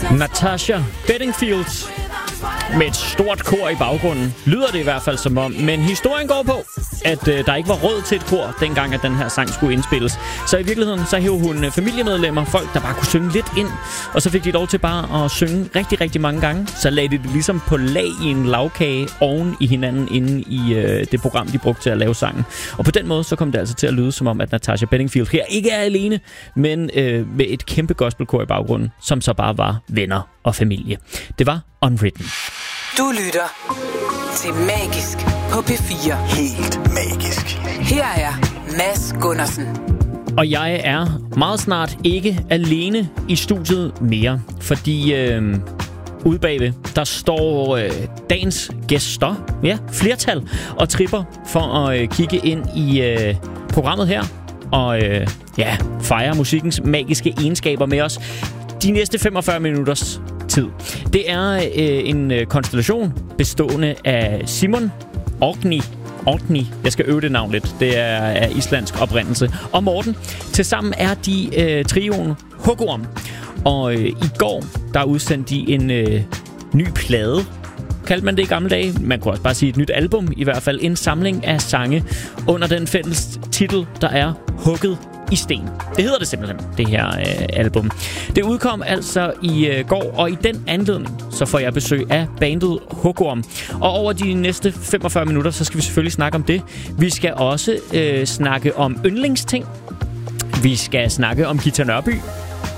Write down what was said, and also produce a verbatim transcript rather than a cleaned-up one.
Natasha Bedingfield med et stort kor i baggrunden. Lyder det i hvert fald som om. Men historien går på, at øh, der ikke var råd til et kor, dengang at den her sang skulle indspilles. Så i virkeligheden, så hævde hun familiemedlemmer, folk, der bare kunne synge lidt ind. Og så fik de lov til bare at synge rigtig, rigtig mange gange. Så lagde de det ligesom på lag i en lavkage oven i hinanden inde i øh, det program, de brugte til at lave sangen. Og på den måde, så kom det altså til at lyde som om, at Natasha Bedingfield her ikke er alene, men øh, med et kæmpe gospelkor i baggrunden, som så bare var venner og familie. Det var Unwritten. Du lytter til Magisk på P fire. Helt magisk. Her er Mads Gundersen. Og jeg er meget snart ikke alene i studiet mere, fordi øh, ude bagved, der står øh, dagens gæster, ja, flertal, og tripper for at øh, kigge ind i øh, programmet her, og øh, ja, fejre musikkens magiske egenskaber med os de næste femogfyrre minutters tid. Det er øh, en øh, konstellation bestående af Simon Orkney. Orkney. Jeg skal øve det navn lidt. Det er af islandsk oprindelse. Og Morten. Tilsammen er de øh, trioen Hugorm. Og øh, i går, der udsendte de en øh, ny plade. Kaldte man det i gamle dage? Man kunne også bare sige et nyt album. I hvert fald en samling af sange under den fælles titel, der er Hugget i sten. Det hedder det simpelthen, det her øh, album. Det udkom altså i øh, går, og i den anledning, så får jeg besøg af bandet Hugorm. Og over de næste femogfyrre minutter, så skal vi selvfølgelig snakke om det. Vi skal også øh, snakke om yndlingsting. Vi skal snakke om Ghita Nørby.